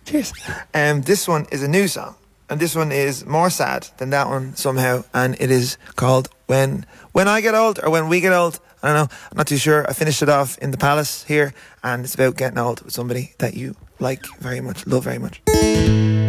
Cheers. This one is a new song, and this one is more sad than that one somehow, and it is called When I Get Old, or When We Get Old. I don't know, I'm not too sure. I finished it off in the Palace here, and it's about getting old with somebody that you like very much, love very much.